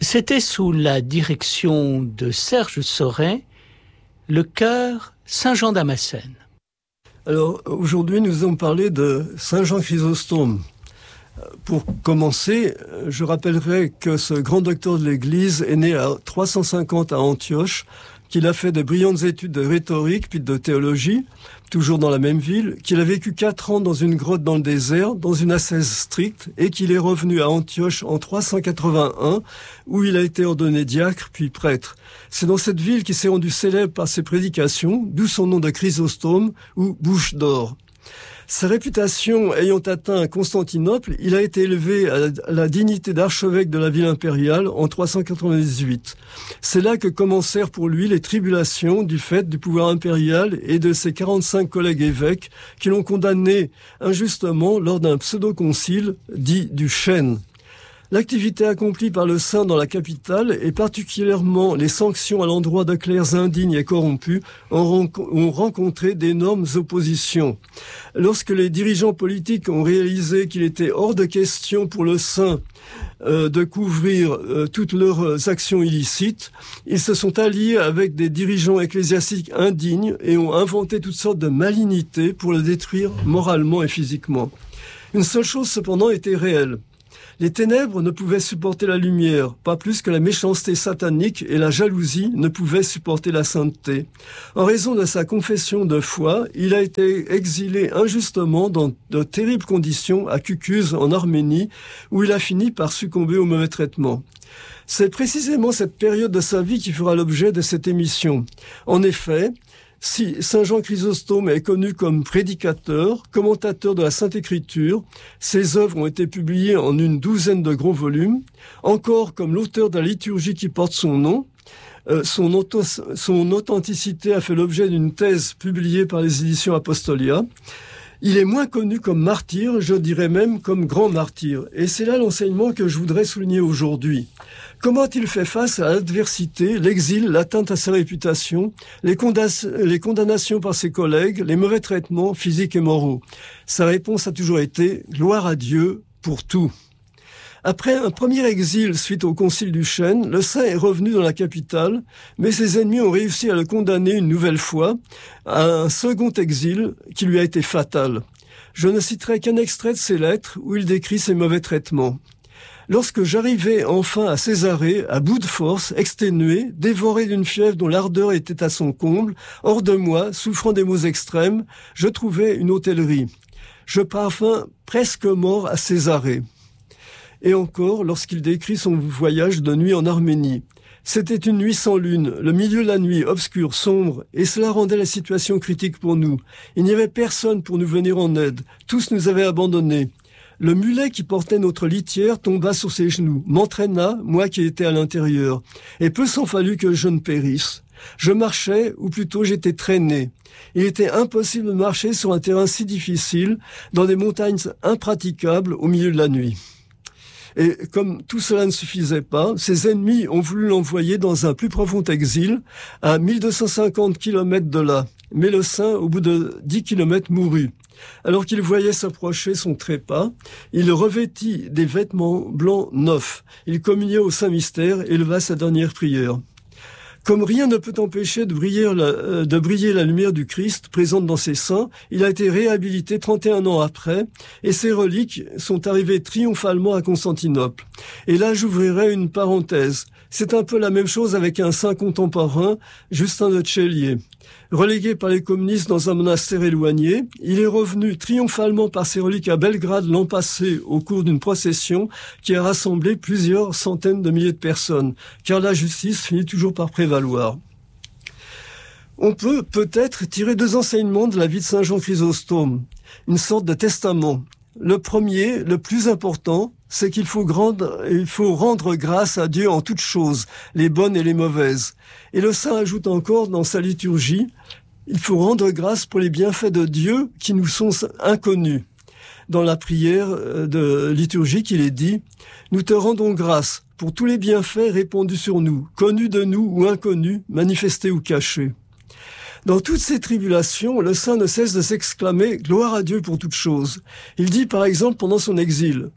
C'était sous la direction de Serge Sauret, le chœur Saint-Jean-Damascène. Alors aujourd'hui, nous allons parler de Saint Jean Chrysostome. Pour commencer, je rappellerai que ce grand docteur de l'Église est né à 350 à Antioche, qu'il a fait de brillantes études de rhétorique puis de théologie, toujours dans la même ville, qu'il a vécu 4 ans dans une grotte dans le désert, dans une ascèse stricte, et qu'il est revenu à Antioche en 381, où il a été ordonné diacre puis prêtre. C'est dans cette ville qu'il s'est rendu célèbre par ses prédications, d'où son nom de Chrysostome ou bouche d'or. Sa réputation ayant atteint Constantinople, il a été élevé à la dignité d'archevêque de la ville impériale en 398. C'est là que commencèrent pour lui les tribulations du fait du pouvoir impérial et de ses 45 collègues évêques qui l'ont condamné injustement lors d'un pseudo-concile dit du Chêne. L'activité accomplie par le saint dans la capitale, et particulièrement les sanctions à l'endroit de clercs indignes et corrompus, ont rencontré d'énormes oppositions. Lorsque les dirigeants politiques ont réalisé qu'il était hors de question pour le saint de couvrir toutes leurs actions illicites, ils se sont alliés avec des dirigeants ecclésiastiques indignes et ont inventé toutes sortes de malignités pour le détruire moralement et physiquement. Une seule chose cependant était réelle. Les ténèbres ne pouvaient supporter la lumière, pas plus que la méchanceté satanique et la jalousie ne pouvaient supporter la sainteté. En raison de sa confession de foi, il a été exilé injustement dans de terribles conditions à Kukuz en Arménie, où il a fini par succomber au mauvais traitement. C'est précisément cette période de sa vie qui fera l'objet de cette émission. En effet, si Saint Jean Chrysostome est connu comme prédicateur, commentateur de la Sainte Écriture, ses œuvres ont été publiées en une 12aine de gros volumes, encore comme l'auteur de la liturgie qui porte son nom. Son authenticité a fait l'objet d'une thèse publiée par les éditions Apostolia. Il est moins connu comme martyr, je dirais même comme grand martyr. Et c'est là l'enseignement que je voudrais souligner aujourd'hui. Comment a-t-il fait face à l'adversité, l'exil, l'atteinte à sa réputation, les condamnations par ses collègues, les mauvais traitements physiques et moraux? Sa réponse a toujours été « Gloire à Dieu pour tout ». Après un premier exil suite au concile du Chêne, le saint est revenu dans la capitale, mais ses ennemis ont réussi à le condamner une nouvelle fois à un second exil qui lui a été fatal. Je ne citerai qu'un extrait de ses lettres où il décrit ses mauvais traitements. Lorsque j'arrivai enfin à Césarée, à bout de force, exténué, dévoré d'une fièvre dont l'ardeur était à son comble, hors de moi, souffrant des maux extrêmes, je trouvai une hôtellerie. Je parvins presque mort à Césarée. Et encore, lorsqu'il décrit son voyage de nuit en Arménie. C'était une nuit sans lune, le milieu de la nuit, obscur, sombre, et cela rendait la situation critique pour nous. Il n'y avait personne pour nous venir en aide. Tous nous avaient abandonnés. Le mulet qui portait notre litière tomba sur ses genoux, m'entraîna, moi qui étais à l'intérieur. Et peu s'en fallut que je ne périsse. Je marchais, ou plutôt j'étais traîné. Il était impossible de marcher sur un terrain si difficile, dans des montagnes impraticables au milieu de la nuit. Et comme tout cela ne suffisait pas, ses ennemis ont voulu l'envoyer dans un plus profond exil, à 1250 km de là. Mais le saint, au bout de 10 km, mourut. Alors qu'il voyait s'approcher son trépas, il revêtit des vêtements blancs neufs. Il communia au Saint-Mystère et leva sa dernière prière. Comme rien ne peut empêcher de briller la lumière du Christ présente dans ses saints, il a été réhabilité 31 ans après, et ses reliques sont arrivées triomphalement à Constantinople. Et là, j'ouvrirai une parenthèse. C'est un peu la même chose avec un saint contemporain, Justin de Cellier. Relégué par les communistes dans un monastère éloigné, il est revenu triomphalement par ses reliques à Belgrade l'an passé au cours d'une procession qui a rassemblé plusieurs centaines de milliers de personnes, car la justice finit toujours par prévaloir. On peut peut-être tirer 2 enseignements de la vie de Saint Jean Chrysostome, une sorte de testament. Le premier, le plus important, c'est qu'il faut rendre grâce à Dieu en toutes choses, les bonnes et les mauvaises. Et le saint ajoute encore dans sa liturgie, il faut rendre grâce pour les bienfaits de Dieu qui nous sont inconnus. Dans la prière de liturgique, il est dit, nous te rendons grâce pour tous les bienfaits répandus sur nous, connus de nous ou inconnus, manifestés ou cachés. Dans toutes ces tribulations, le saint ne cesse de s'exclamer « Gloire à Dieu pour toutes choses ». Il dit par exemple pendant son exil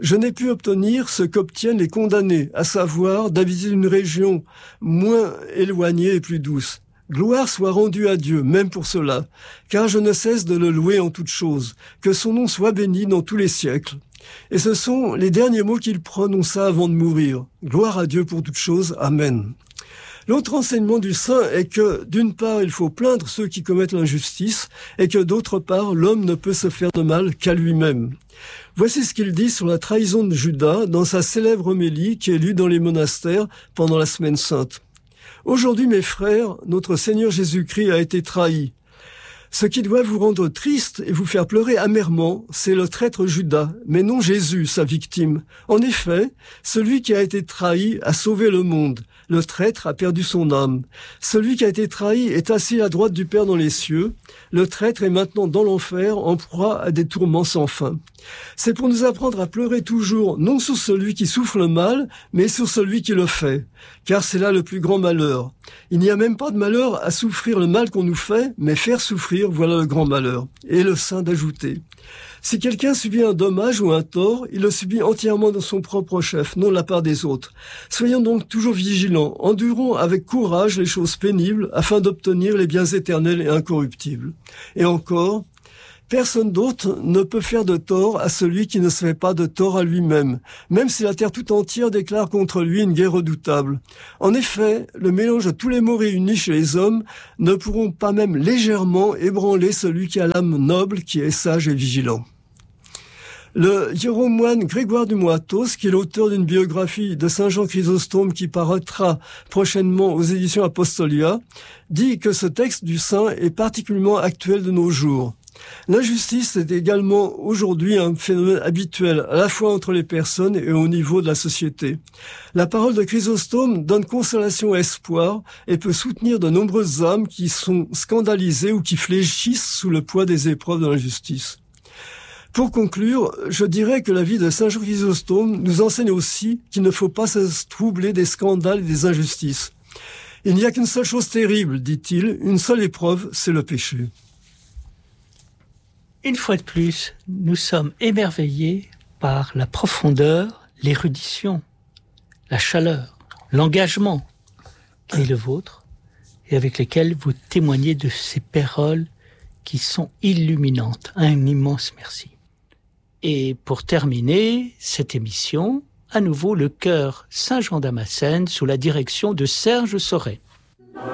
Je n'ai pu obtenir ce qu'obtiennent les condamnés, à savoir d'habiter une région moins éloignée et plus douce. Gloire soit rendue à Dieu, même pour cela, car je ne cesse de le louer en toutes choses, que son nom soit béni dans tous les siècles. Et ce sont les derniers mots qu'il prononça avant de mourir. Gloire à Dieu pour toutes choses. Amen. L'autre enseignement du saint est que, d'une part, il faut plaindre ceux qui commettent l'injustice, et que, d'autre part, l'homme ne peut se faire de mal qu'à lui-même. Voici ce qu'il dit sur la trahison de Judas dans sa célèbre homélie qui est lue dans les monastères pendant la Semaine Sainte. Aujourd'hui, mes frères, notre Seigneur Jésus-Christ a été trahi. Ce qui doit vous rendre triste et vous faire pleurer amèrement, c'est le traître Judas, mais non Jésus, sa victime. En effet, celui qui a été trahi a sauvé le monde. Le traître a perdu son âme. Celui qui a été trahi est assis à droite du Père dans les cieux. Le traître est maintenant dans l'enfer, en proie à des tourments sans fin. C'est pour nous apprendre à pleurer toujours, non sur celui qui souffre le mal, mais sur celui qui le fait. Car c'est là le plus grand malheur. Il n'y a même pas de malheur à souffrir le mal qu'on nous fait, mais faire souffrir, voilà le grand malheur. Et le saint d'ajouter. Si quelqu'un subit un dommage ou un tort, il le subit entièrement dans son propre chef, non de la part des autres. Soyons donc toujours vigilants, endurons avec courage les choses pénibles afin d'obtenir les biens éternels et incorruptibles. Et encore, personne d'autre ne peut faire de tort à celui qui ne se fait pas de tort à lui-même, même si la terre tout entière déclare contre lui une guerre redoutable. En effet, le mélange de tous les maux réunis chez les hommes ne pourront pas même légèrement ébranler celui qui a l'âme noble, qui est sage et vigilant. Le hiéromoine Grégoire du Moitos, qui est l'auteur d'une biographie de Saint Jean Chrysostome qui paraîtra prochainement aux éditions Apostolia, dit que ce texte du saint est particulièrement actuel de nos jours. L'injustice est également aujourd'hui un phénomène habituel, à la fois entre les personnes et au niveau de la société. La parole de Chrysostome donne consolation et espoir et peut soutenir de nombreuses âmes qui sont scandalisées ou qui fléchissent sous le poids des épreuves de l'injustice. Pour conclure, je dirais que la vie de Saint Jean Chrysostome nous enseigne aussi qu'il ne faut pas se troubler des scandales et des injustices. Il n'y a qu'une seule chose terrible, dit-il, une seule épreuve, c'est le péché. Une fois de plus, nous sommes émerveillés par la profondeur, l'érudition, la chaleur, l'engagement qui est le vôtre et avec lesquels vous témoignez de ces paroles qui sont illuminantes. Un immense merci. Et pour terminer cette émission, à nouveau le chœur Saint-Jean-Damascène sous la direction de Serge Sauret.